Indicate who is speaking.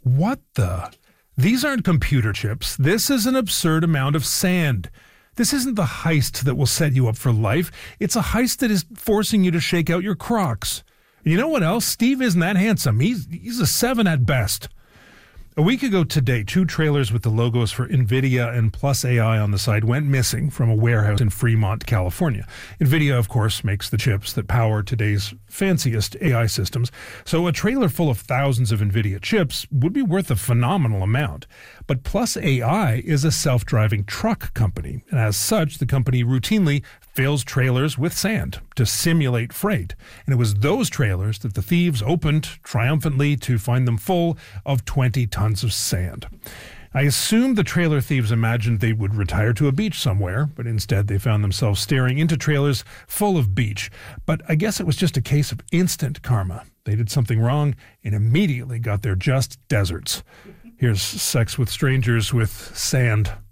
Speaker 1: What the? These aren't computer chips. This is an absurd amount of sand. This isn't the heist that will set you up for life. It's a heist that is forcing you to shake out your Crocs. And you know what else? Steve isn't that handsome. He's a 7 at best. A week ago today, 2 trailers with the logos for NVIDIA and Plus AI on the side went missing from a warehouse in Fremont, California. NVIDIA, of course, makes the chips that power today's fanciest AI systems, so a trailer full of thousands of NVIDIA chips would be worth a phenomenal amount. But Plus AI is a self-driving truck company, and as such, the company routinely fills trailers with sand to simulate freight. And it was those trailers that the thieves opened triumphantly to find them full of 20 tons of sand. I assume the trailer thieves imagined they would retire to a beach somewhere, but instead they found themselves staring into trailers full of beach. But I guess it was just a case of instant karma. They did something wrong and immediately got their just deserts. Here's Sex with Strangers with sand.